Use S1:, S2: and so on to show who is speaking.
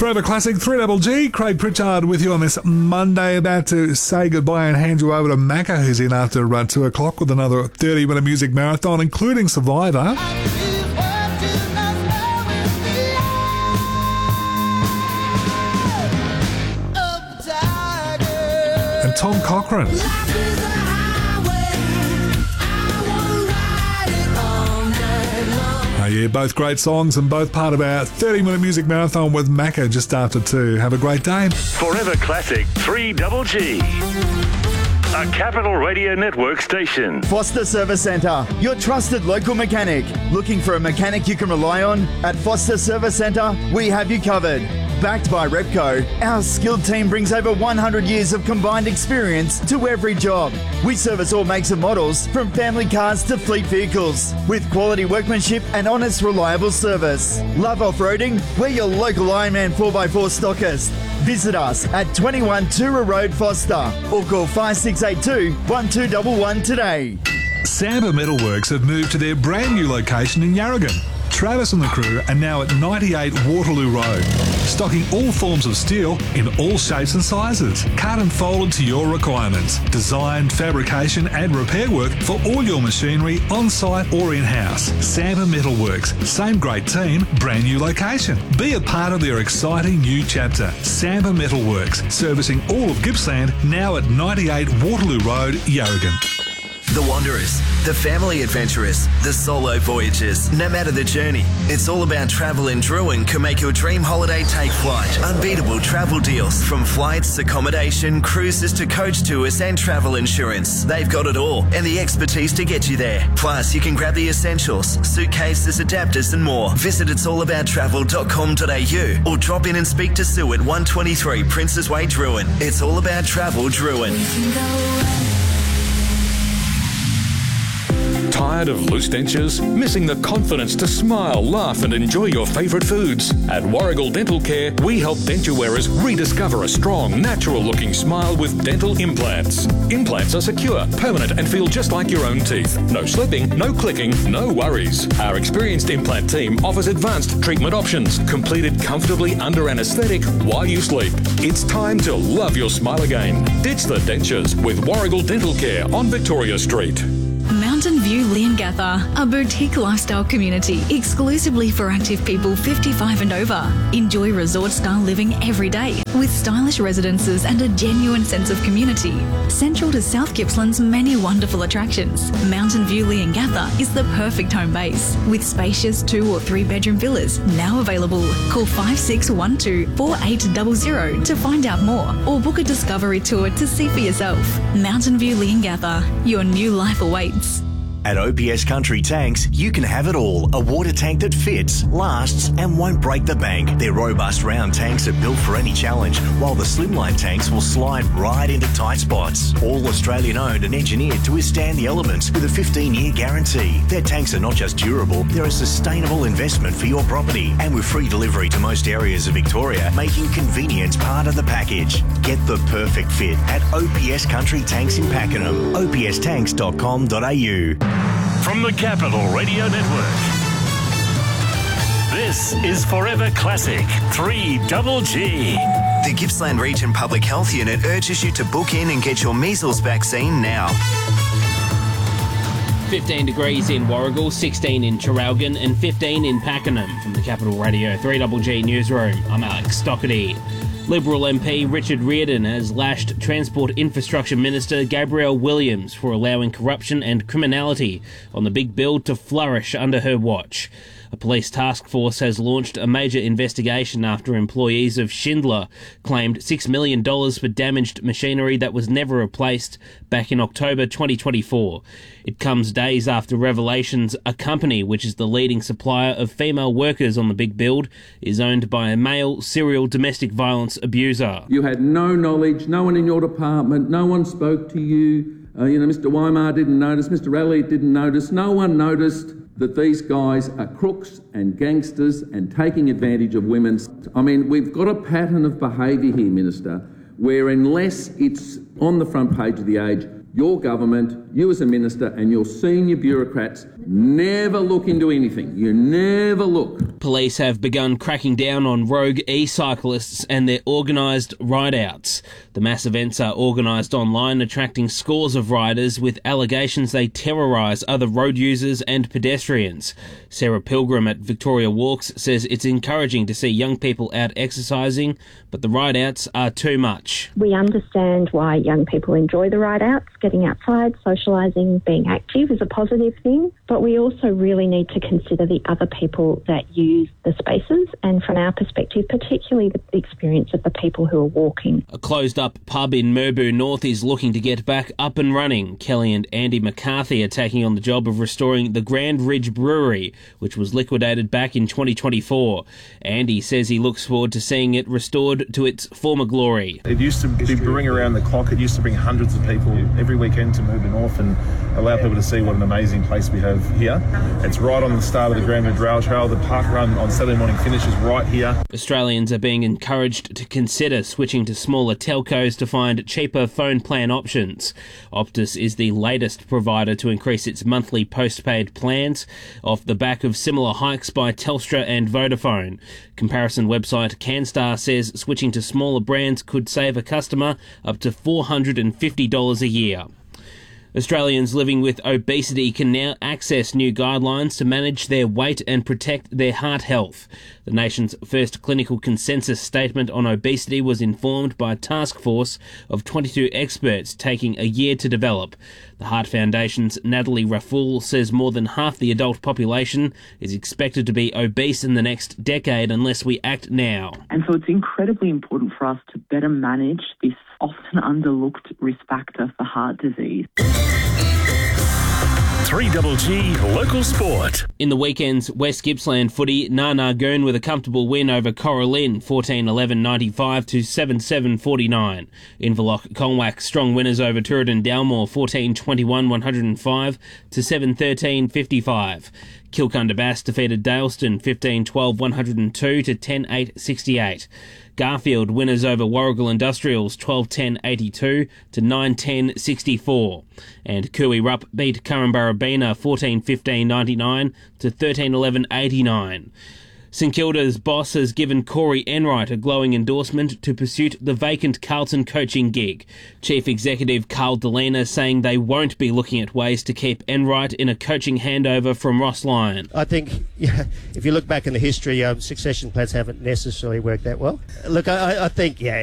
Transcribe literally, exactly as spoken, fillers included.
S1: Forever Classic, three double G. Craig Pritchard with you on this Monday, about to say goodbye and hand you over to Macca, who's in after uh, two o'clock with another thirty-minute music marathon, including Survivor. And Tom Cochrane. Oh yeah, both great songs and both part of our thirty-minute music marathon with Macca just after two. Have a great day.
S2: Forever Classic, three double G. A Capital Radio Network station.
S3: Foster Service Centre, your trusted local mechanic. Looking for a mechanic you can rely on? At Foster Service Centre, we have you covered. Backed by Repco, our skilled team brings over one hundred years of combined experience to every job. We service all makes and models, from family cars to fleet vehicles, with quality workmanship and honest, reliable service. Love off-roading? We're your local Ironman four by four stockist. Visit us at twenty-one Tura Road, Foster, or call five six eight two, one two one one today.
S1: Samba Metalworks have moved to their brand new location in Yarragon. Travis and the crew are now at ninety-eight Waterloo Road, stocking all forms of steel in all shapes and sizes, cut and folded to your requirements. Design, fabrication and repair work for all your machinery on-site or in-house. Samba Metalworks, same great team, brand new location. Be a part of their exciting new chapter. Samba Metalworks, servicing all of Gippsland, now at ninety-eight Waterloo Road, Yarragon.
S4: The Wanderers, the family adventurers, the solo voyagers. No matter the journey, it's all about travel, and Druin can make your dream holiday take flight. Unbeatable travel deals, from flights, accommodation, cruises to coach tours and travel insurance. They've got it all and the expertise to get you there. Plus, you can grab the essentials, suitcases, adapters and more. Visit its all about travel dot com dot a u or drop in and speak to Sue at one twenty-three Princes Way, Druin. It's all about travel, Druin.
S5: Tired of loose dentures? Missing the confidence to smile, laugh and enjoy your favourite foods? At Warrigal Dental Care, we help denture wearers rediscover a strong, natural-looking smile with dental implants. Implants are secure, permanent and feel just like your own teeth. No slipping, no clicking, no worries. Our experienced implant team offers advanced treatment options, completed comfortably under anaesthetic while you sleep. It's time to love your smile again. Ditch the dentures with Warrigal Dental Care on Victoria Street.
S6: Mountain View Leongatha, a boutique lifestyle community exclusively for active people fifty-five and over. Enjoy resort-style living every day with stylish residences and a genuine sense of community. Central to South Gippsland's many wonderful attractions, Mountain View Leongatha is the perfect home base with spacious two or three bedroom villas now available. Call five six one two, four eight zero zero to find out more or book a discovery tour to see for yourself. Mountain View Leongatha, your new life awaits.
S7: At O P S Country Tanks, you can have it all. A water tank that fits, lasts and won't break the bank. Their robust round tanks are built for any challenge, while the slimline tanks will slide right into tight spots. All Australian owned and engineered to withstand the elements with a fifteen year guarantee. Their tanks are not just durable, they're a sustainable investment for your property. And with free delivery to most areas of Victoria, making convenience part of the package. Get the perfect fit at O P S Country Tanks in Pakenham. o p s tanks dot com dot a u.
S2: From the Capital Radio Network, this is Forever Classic, three double G.
S4: The Gippsland Region Public Health Unit urges you to book in and get your measles vaccine now.
S8: fifteen degrees in Warrigal, sixteen in Traralgon and fifteen in Pakenham. From the Capital Radio three double G Newsroom, I'm Alex Stockerty. Liberal M P Richard Reardon has lashed Transport Infrastructure Minister Gabrielle Williams for allowing corruption and criminality on the big build to flourish under her watch. A police task force has launched a major investigation after employees of Schindler claimed six million dollars for damaged machinery that was never replaced back in October twenty twenty-four. It comes days after revelations a company which is the leading supplier of female workers on the big build is owned by a male serial domestic violence abuser.
S9: You had no knowledge, no one in your department, no one spoke to you. Uh, you know, Mister Weimar didn't notice, Mister Elliott didn't notice, no one noticed that these guys are crooks and gangsters and taking advantage of women. I mean, we've got a pattern of behaviour here, Minister, where unless it's on the front page of The Age, your government, you as a minister and your senior bureaucrats never look into anything. You never look.
S8: Police have begun cracking down on rogue e-cyclists and their organised ride-outs. The mass events are organised online, attracting scores of riders with allegations they terrorise other road users and pedestrians. Sarah Pilgrim at Victoria Walks says it's encouraging to see young people out exercising, but the ride-outs are too much.
S10: We understand why young people enjoy the ride-outs. Getting outside, socialising, being active is a positive thing, but we also really need to consider the other people that use the spaces, and from our perspective, particularly the experience of the people who are walking.
S8: A closed-up pub in Merbau North is looking to get back up and running. Kelly and Andy McCarthy are taking on the job of restoring the Grand Ridge Brewery, which was liquidated back in twenty twenty-four. Andy says he looks forward to seeing it restored to its former glory.
S11: It used to be brewing around the clock. It used to bring hundreds of people every weekend to Merbau North and allow people to see what an amazing place we have here. It's right on the start of the Grand Ridge Rail Trail. The park run on Saturday morning finishes right here.
S8: Australians are being encouraged to consider switching to smaller telcos to find cheaper phone plan options. Optus is the latest provider to increase its monthly postpaid plans off the back of similar hikes by Telstra and Vodafone. Comparison website CanStar says switching to smaller brands could save a customer up to four hundred fifty dollars a year. Australians living with obesity can now access new guidelines to manage their weight and protect their heart health. The nation's first clinical consensus statement on obesity was informed by a task force of twenty-two experts taking a year to develop. The Heart Foundation's Natalie Raffoul says more than half the adult population is expected to be obese in the next decade unless we act now.
S12: And so it's incredibly important for us to better manage this often underlooked risk factor for heart disease.
S2: three G G Local Sport.
S8: In the weekend's West Gippsland footy, Narnagoon with a comfortable win over Coralin, fourteen eleven ninety-five to seven seven forty-nine. Inverloch Colnwack strong winners over Turadin Dalmore, fourteen twenty-one one oh five to seven thirteen fifty-five. Kilcunda Bass defeated Daleston, fifteen twelve one oh two to ten eight sixty-eight. Garfield winners over Warragul Industrials, twelve ten eighty-two to nine ten sixty-four. And Cooey Rupp beat Currumburrabina, fourteen fifteen ninety-nine to thirteen eleven eighty-nine. St Kilda's boss has given Corey Enright a glowing endorsement to pursue the vacant Carlton coaching gig. Chief Executive Carl Delena saying they won't be looking at ways to keep Enright in a coaching handover from Ross Lyon.
S13: I think, yeah, if you look back in the history, um, succession plans haven't necessarily worked that well. Look, I, I think, yeah,